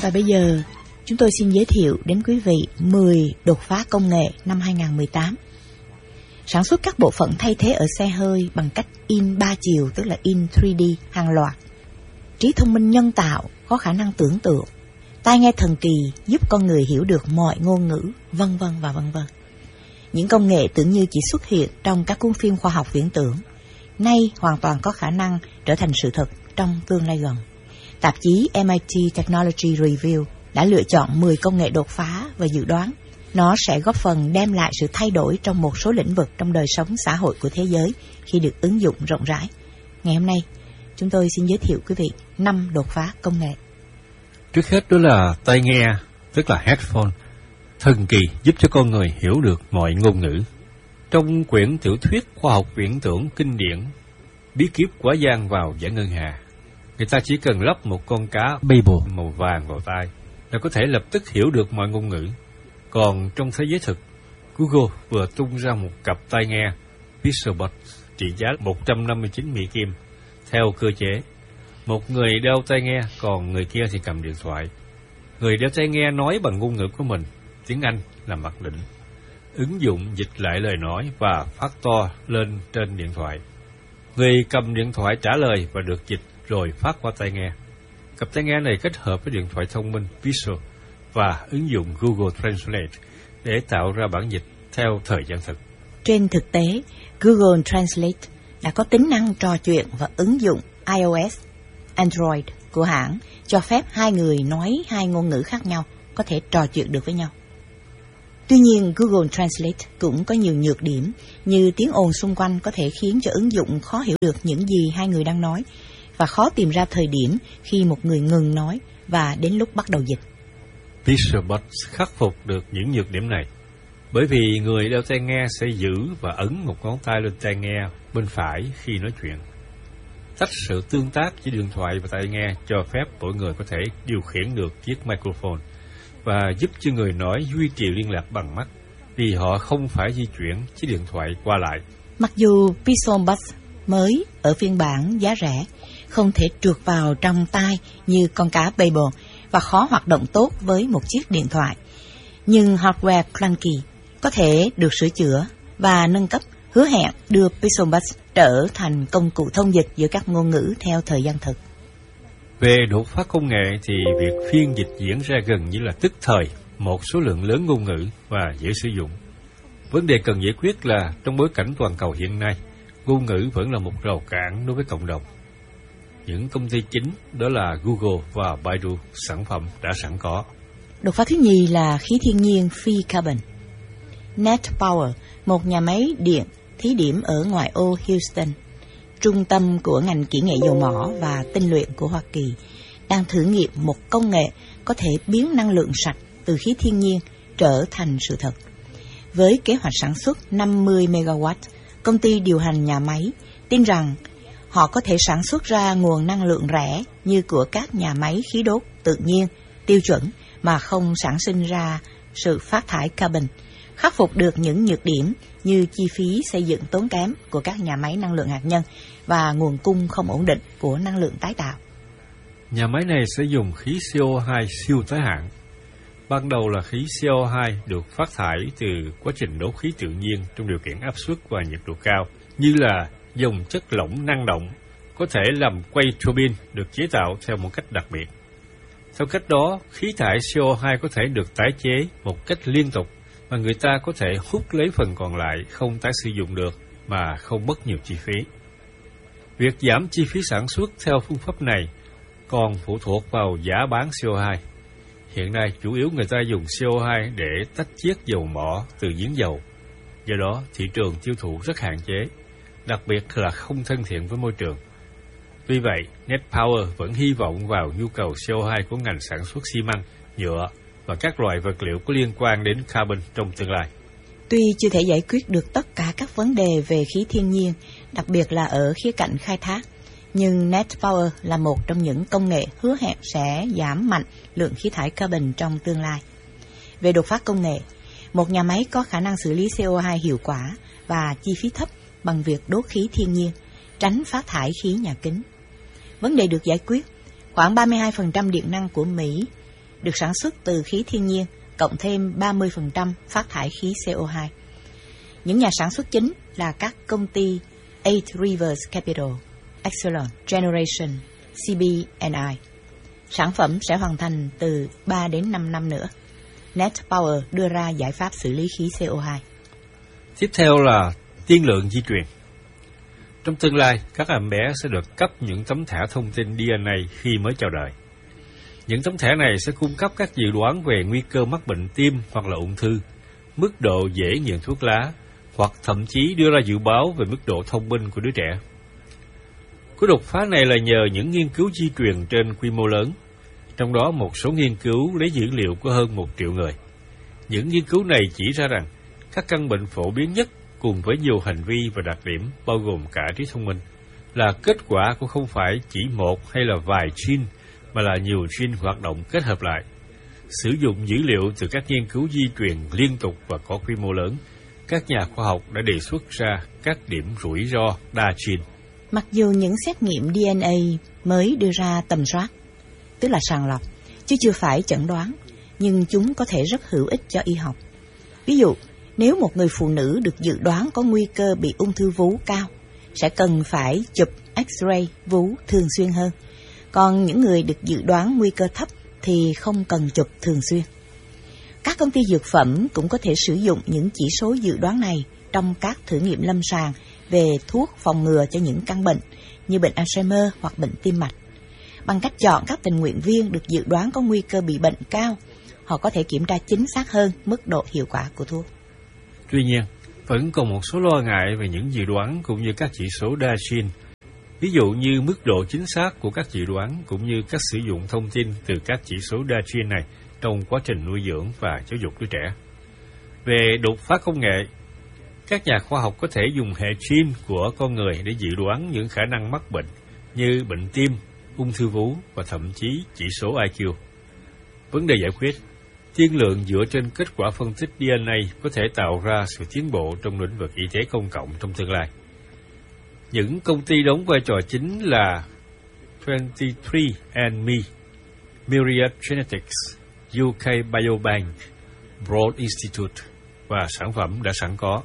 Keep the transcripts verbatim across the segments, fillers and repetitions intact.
Và bây giờ, chúng tôi xin giới thiệu đến quý vị mười đột phá công nghệ năm hai không một tám. Sản xuất các bộ phận thay thế ở xe hơi bằng cách in ba chiều, tức là in ba D hàng loạt. Trí thông minh nhân tạo có khả năng tưởng tượng. Tai nghe thần kỳ giúp con người hiểu được mọi ngôn ngữ, vân vân và vân vân. Những công nghệ tưởng như chỉ xuất hiện trong các cuốn phim khoa học viễn tưởng, nay hoàn toàn có khả năng trở thành sự thật trong tương lai gần. Tạp chí em I T Technology Review đã lựa chọn mười công nghệ đột phá và dự đoán nó sẽ góp phần đem lại sự thay đổi trong một số lĩnh vực trong đời sống xã hội của thế giới khi được ứng dụng rộng rãi. Ngày hôm nay, chúng tôi xin giới thiệu quý vị năm đột phá công nghệ. Trước hết đó là tai nghe, tức là headphone, thần kỳ giúp cho con người hiểu được mọi ngôn ngữ. Trong quyển tiểu thuyết khoa học viễn tưởng kinh điển Bí kíp quả giang vào giải ngân hà, người ta chỉ cần lắp một con cá Babel màu vàng vào tai là có thể lập tức hiểu được mọi ngôn ngữ. Còn trong thế giới thực, Google vừa tung ra một cặp tai nghe Pixelbuds trị giá một trăm năm mươi chín Mỹ Kim theo cơ chế một người đeo tai nghe, còn người kia thì cầm điện thoại. Người đeo tai nghe nói bằng ngôn ngữ của mình, tiếng Anh là mặc định. Ứng dụng dịch lại lời nói và phát to lên trên điện thoại. Người cầm điện thoại trả lời và được dịch rồi phát qua tai nghe. Cặp tai nghe này kết hợp với điện thoại thông minh Pixel và ứng dụng Google Translate để tạo ra bản dịch theo thời gian thực. Trên thực tế, Google Translate đã có tính năng trò chuyện và ứng dụng iOS, Android của hãng cho phép hai người nói hai ngôn ngữ khác nhau có thể trò chuyện được với nhau. Tuy nhiên, Google Translate cũng có nhiều nhược điểm, như tiếng ồn xung quanh có thể khiến cho ứng dụng khó hiểu được những gì hai người đang nói và khó tìm ra thời điểm khi một người ngừng nói và đến lúc bắt đầu dịch. Pixelbuds khắc phục được những nhược điểm này, bởi vì người đeo tai nghe sẽ giữ và ấn một ngón tay lên tai nghe bên phải khi nói chuyện. Tách sự tương tác giữa điện thoại và tai nghe cho phép mỗi người có thể điều khiển được chiếc microphone và giúp cho người nói duy trì liên lạc bằng mắt, vì họ không phải di chuyển chiếc điện thoại qua lại. Mặc dù Pixelbuds mới ở phiên bản giá rẻ không thể trượt vào trong tai như con cá Babel và khó hoạt động tốt với một chiếc điện thoại, nhưng hardware clunky có thể được sửa chữa và nâng cấp, hứa hẹn đưa Pixelbuds trở thành công cụ thông dịch giữa các ngôn ngữ theo thời gian thực. Về đột phá công nghệ thì việc phiên dịch diễn ra gần như là tức thời một số lượng lớn ngôn ngữ và dễ sử dụng. Vấn đề cần giải quyết là trong bối cảnh toàn cầu hiện nay, ngôn ngữ vẫn là một rào cản đối với cộng đồng. Những công ty chính đó là Google và Baidu, sản phẩm đã sẵn có. Đột phá thứ nhì là khí thiên nhiên phi carbon. Net Power, một nhà máy điện thí điểm ở ngoại ô Houston, trung tâm của ngành kỹ nghệ dầu mỏ và tinh luyện của Hoa Kỳ, đang thử nghiệm một công nghệ có thể biến năng lượng sạch từ khí thiên nhiên trở thành sự thật. Với kế hoạch sản xuất năm mươi mê ga oát, công ty điều hành nhà máy tin rằng họ có thể sản xuất ra nguồn năng lượng rẻ như của các nhà máy khí đốt tự nhiên, tiêu chuẩn mà không sản sinh ra sự phát thải carbon, khắc phục được những nhược điểm như chi phí xây dựng tốn kém của các nhà máy năng lượng hạt nhân và nguồn cung không ổn định của năng lượng tái tạo. Nhà máy này sẽ dùng khí xê o hai siêu tái hãng. Ban đầu là khí xê o hai được phát thải từ quá trình đốt khí tự nhiên trong điều kiện áp suất và nhiệt độ cao, như là dòng chất lỏng năng động, có thể làm quay turbine được chế tạo theo một cách đặc biệt. Theo cách đó, khí thải xê o hai có thể được tái chế một cách liên tục, mà người ta có thể hút lấy phần còn lại không tái sử dụng được mà không mất nhiều chi phí. Việc giảm chi phí sản xuất theo phương pháp này còn phụ thuộc vào giá bán xê o hai. Hiện nay, chủ yếu người ta dùng xê o hai để tách chiết dầu mỏ từ giếng dầu. Do đó, thị trường tiêu thụ rất hạn chế, đặc biệt là không thân thiện với môi trường. Tuy vậy, Net Power vẫn hy vọng vào nhu cầu xê o hai của ngành sản xuất xi măng, nhựa và các loại vật liệu có liên quan đến carbon trong tương lai. Tuy chưa thể giải quyết được tất cả các vấn đề về khí thiên nhiên, đặc biệt là ở khía cạnh khai thác, nhưng Net Power là một trong những công nghệ hứa hẹn sẽ giảm mạnh lượng khí thải carbon trong tương lai. Về đột phá công nghệ, một nhà máy có khả năng xử lý xê o hai hiệu quả và chi phí thấp bằng việc đốt khí thiên nhiên, tránh phát thải khí nhà kính. Vấn đề được giải quyết, khoảng ba mươi hai phần trăm điện năng của Mỹ được sản xuất từ khí thiên nhiên, cộng thêm ba mươi phần trăm phát thải khí xê o hai. Những nhà sản xuất chính là các công ty Eight Rivers Capital, Exelon Generation, xê bê and i. Sản phẩm sẽ hoàn thành từ ba đến năm năm nữa. Net Power đưa ra giải pháp xử lý khí xê o hai. Tiếp theo là tiên lượng di truyền. Trong tương lai, các em bé sẽ được cấp những tấm thẻ thông tin đê en a khi mới chào đời. Những tấm thẻ này sẽ cung cấp các dự đoán về nguy cơ mắc bệnh tim hoặc là ung thư, mức độ dễ nghiện thuốc lá, hoặc thậm chí đưa ra dự báo về mức độ thông minh của đứa trẻ. Cú đột phá này là nhờ những nghiên cứu di truyền trên quy mô lớn, trong đó một số nghiên cứu lấy dữ liệu của hơn một triệu người. Những nghiên cứu này chỉ ra rằng các căn bệnh phổ biến nhất cùng với nhiều hành vi và đặc điểm bao gồm cả trí thông minh là kết quả của không phải chỉ một hay là vài gene, mà là nhiều gene hoạt động kết hợp lại. Sử dụng dữ liệu từ các nghiên cứu di truyền liên tục và có quy mô lớn, các nhà khoa học đã đề xuất ra các điểm rủi ro đa gene. Mặc dù những xét nghiệm đê en a mới đưa ra tầm soát, tức là sàng lọc, chứ chưa phải chẩn đoán, nhưng chúng có thể rất hữu ích cho y học. Ví dụ, nếu một người phụ nữ được dự đoán có nguy cơ bị ung thư vú cao, sẽ cần phải chụp X-ray vú thường xuyên hơn. Còn những người được dự đoán nguy cơ thấp thì không cần chụp thường xuyên. Các công ty dược phẩm cũng có thể sử dụng những chỉ số dự đoán này trong các thử nghiệm lâm sàng về thuốc phòng ngừa cho những căn bệnh như bệnh Alzheimer hoặc bệnh tim mạch. Bằng cách chọn các tình nguyện viên được dự đoán có nguy cơ bị bệnh cao, họ có thể kiểm tra chính xác hơn mức độ hiệu quả của thuốc. Tuy nhiên, vẫn còn một số lo ngại về những dự đoán cũng như các chỉ số đa gene, ví dụ như mức độ chính xác của các dự đoán cũng như cách sử dụng thông tin từ các chỉ số đa gene này trong quá trình nuôi dưỡng và giáo dục đứa trẻ. Về đột phá công nghệ, các nhà khoa học có thể dùng hệ gene của con người để dự đoán những khả năng mắc bệnh như bệnh tim, ung thư vú và thậm chí chỉ số i kiu. Vấn đề giải quyết, tiên lượng dựa trên kết quả phân tích đê en a có thể tạo ra sự tiến bộ trong lĩnh vực y tế công cộng trong tương lai. Những công ty đóng vai trò chính là twenty-three and me, Myriad Genetics, u ca Biobank, Broad Institute và sản phẩm đã sẵn có.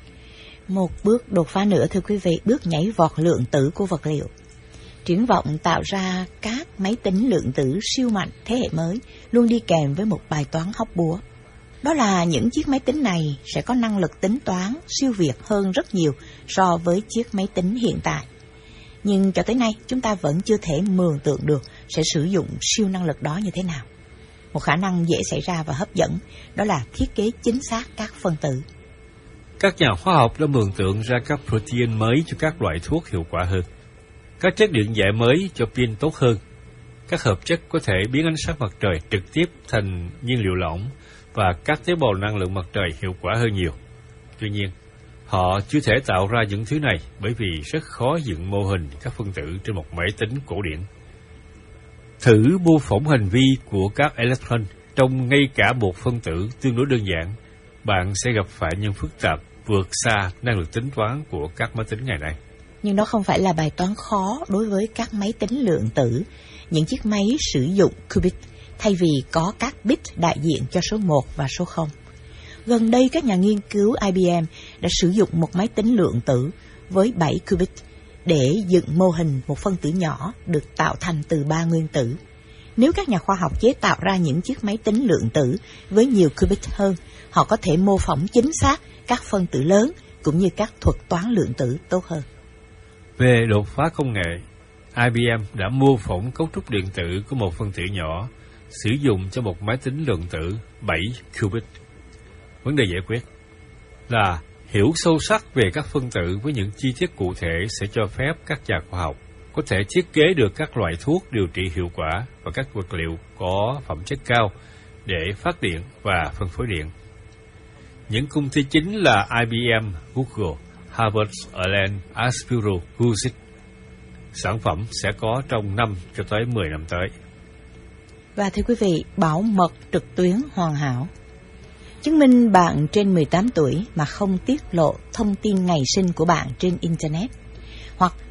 Một bước đột phá nữa thưa quý vị, bước nhảy vọt lượng tử của vật liệu. Triển vọng tạo ra các máy tính lượng tử siêu mạnh thế hệ mới luôn đi kèm với một bài toán hóc búa. Đó là những chiếc máy tính này sẽ có năng lực tính toán siêu việt hơn rất nhiều so với chiếc máy tính hiện tại. Nhưng cho tới nay chúng ta vẫn chưa thể mường tượng được sẽ sử dụng siêu năng lực đó như thế nào. Một khả năng dễ xảy ra và hấp dẫn đó là thiết kế chính xác các phân tử. Các nhà khoa học đã mường tượng ra các protein mới cho các loại thuốc hiệu quả hơn, các chất điện giải mới cho pin tốt hơn, các hợp chất có thể biến ánh sáng mặt trời trực tiếp thành nhiên liệu lỏng và các tế bào năng lượng mặt trời hiệu quả hơn nhiều. Tuy nhiên, họ chưa thể tạo ra những thứ này bởi vì rất khó dựng mô hình các phân tử trên một máy tính cổ điển. Thử mô phỏng hành vi của các electron trong ngay cả một phân tử tương đối đơn giản, bạn sẽ gặp phải những phức tạp vượt xa năng lực tính toán của các máy tính ngày nay. Nhưng đó không phải là bài toán khó đối với các máy tính lượng tử, những chiếc máy sử dụng qubit thay vì có các bit đại diện cho số một và số không. Gần đây các nhà nghiên cứu i bê em đã sử dụng một máy tính lượng tử với bảy qubit để dựng mô hình một phân tử nhỏ được tạo thành từ ba nguyên tử. Nếu các nhà khoa học chế tạo ra những chiếc máy tính lượng tử với nhiều qubit hơn, họ có thể mô phỏng chính xác các phân tử lớn cũng như các thuật toán lượng tử tốt hơn. Về đột phá công nghệ, i bê em đã mô phỏng cấu trúc điện tử của một phân tử nhỏ sử dụng cho một máy tính lượng tử bảy qubit. Vấn đề giải quyết là hiểu sâu sắc về các phân tử với những chi tiết cụ thể sẽ cho phép các nhà khoa học có thể thiết kế được các loại thuốc điều trị hiệu quả và các vật liệu có phẩm chất cao để phát điện và phân phối điện. Những công ty chính là i bê em, Google, Harvard, Allen, Aspiro, Guzik. Sản phẩm sẽ có trong năm cho tới mười năm tới. Và thưa quý vị, bảo mật trực tuyến hoàn hảo. Chứng minh bạn trên mười tám tuổi mà không tiết lộ thông tin ngày sinh của bạn trên Internet, hoặc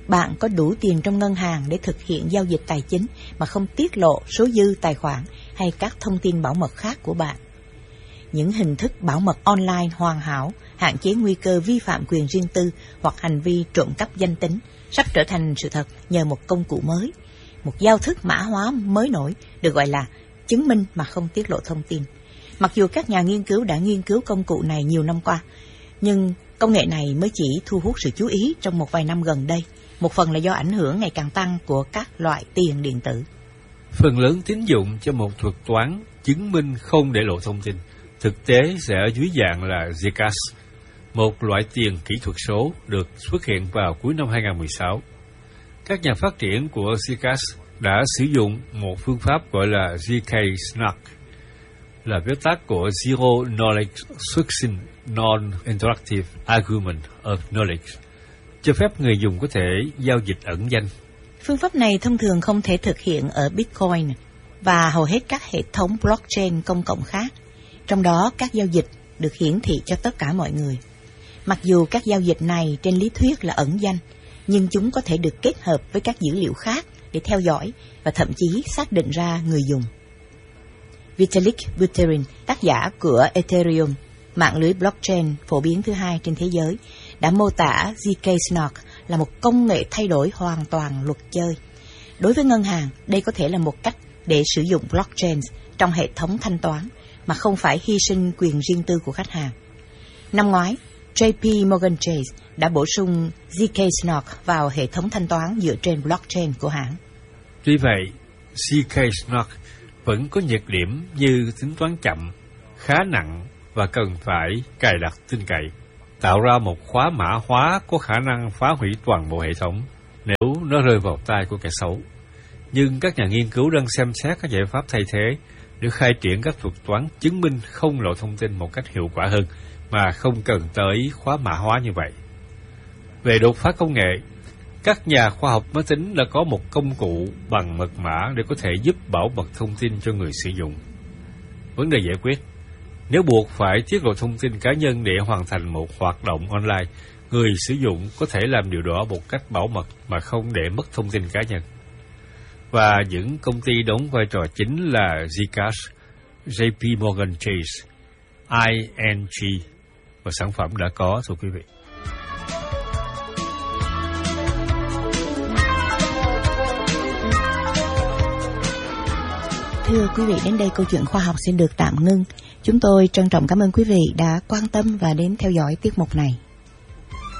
bạn có đủ tiền trong ngân hàng để thực hiện giao dịch tài chính mà không tiết lộ số dư tài khoản hay các thông tin bảo mật khác của bạn. Những hình thức bảo mật online hoàn hảo hạn chế nguy cơ vi phạm quyền riêng tư hoặc hành vi trộm cắp danh tính sắp trở thành sự thật nhờ một công cụ mới, một giao thức mã hóa mới nổi được gọi là chứng minh mà không tiết lộ thông tin. Mặc dù các nhà nghiên cứu đã nghiên cứu công cụ này nhiều năm qua, nhưng công nghệ này mới chỉ thu hút sự chú ý trong một vài năm gần đây, một phần là do ảnh hưởng ngày càng tăng của các loại tiền điện tử. Phần lớn tín dụng cho một thuật toán chứng minh không để lộ thông tin, thực tế sẽ ở dưới dạng là Zcash, một loại tiền kỹ thuật số được xuất hiện vào cuối năm hai không một sáu. Các nhà phát triển của Zcash đã sử dụng một phương pháp gọi là zk snark, là viết tắt của Zero Knowledge Succinct Non-Interactive Argument of Knowledge, cho phép người dùng có thể giao dịch ẩn danh. Phương pháp này thông thường không thể thực hiện ở Bitcoin và hầu hết các hệ thống blockchain công cộng khác, trong đó các giao dịch được hiển thị cho tất cả mọi người. Mặc dù các giao dịch này trên lý thuyết là ẩn danh, nhưng chúng có thể được kết hợp với các dữ liệu khác để theo dõi và thậm chí xác định ra người dùng. Vitalik Buterin, tác giả của Ethereum, mạng lưới blockchain phổ biến thứ hai trên thế giới, đã mô tả zk snark là một công nghệ thay đổi hoàn toàn luật chơi. Đối với ngân hàng, đây có thể là một cách để sử dụng blockchain trong hệ thống thanh toán mà không phải hy sinh quyền riêng tư của khách hàng. Năm ngoái, J P Morgan Chase đã bổ sung zk snark vào hệ thống thanh toán dựa trên blockchain của hãng. Tuy vậy, zk snark vẫn có nhược điểm như tính toán chậm, khá nặng và cần phải cài đặt tin cậy, tạo ra một khóa mã hóa có khả năng phá hủy toàn bộ hệ thống nếu nó rơi vào tay của kẻ xấu. Nhưng các nhà nghiên cứu đang xem xét các giải pháp thay thế để khai triển các thuật toán chứng minh không lộ thông tin một cách hiệu quả hơn mà không cần tới khóa mã hóa như vậy. Về đột phá công nghệ, các nhà khoa học máy tính đã có một công cụ bằng mật mã để có thể giúp bảo mật thông tin cho người sử dụng. Vấn đề giải quyết: nếu buộc phải tiết lộ thông tin cá nhân để hoàn thành một hoạt động online, người sử dụng có thể làm điều đó một cách bảo mật mà không để mất thông tin cá nhân. Và những công ty đóng vai trò chính là Zcash, J P Morgan Chase, I N G và sản phẩm đã có, thưa quý vị. Thưa quý vị, đến đây câu chuyện khoa học xin được tạm ngưng. Chúng tôi trân trọng cảm ơn quý vị đã quan tâm và đến theo dõi tiết mục này.